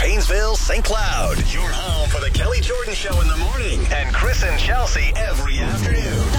Painesville, St. Cloud. Your home for the Kelly Jordan Show in the morning and Chris and Chelsea every afternoon.